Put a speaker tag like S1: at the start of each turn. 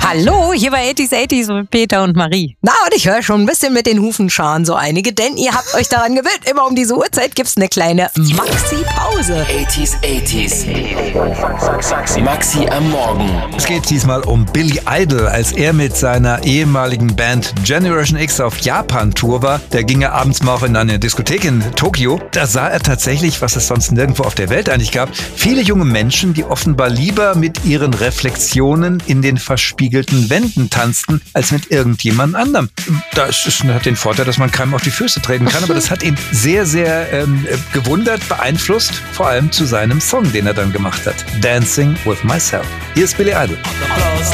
S1: Hallo, hier bei 80s mit Peter und Marie.
S2: Na, und ich höre schon ein bisschen mit den Hufen scharen so einige, denn ihr habt euch daran gewöhnt, immer um diese Uhrzeit gibt's eine kleine Maxi-Pause.
S3: 80s. Maxi am Morgen.
S4: Es geht diesmal um Billy Idol. Als er mit seiner ehemaligen Band Generation X auf Japan-Tour war, da ging er abends mal auch in eine Diskothek in Tokio. Da sah er tatsächlich, was es sonst nirgendwo auf der Welt eigentlich gab, viele junge Menschen, die offenbar lieber mit ihren Reflexionen in den verspiegelten Wänden tanzten, als mit irgendjemand anderem. Das hat den Vorteil, dass man keinem auf die Füße treten kann, aber das hat ihn sehr, sehr gewundert, beeinflusst, vor allem zu seinem Song, den er dann gemacht hat. Dancing with Myself. Hier ist Billy Idol.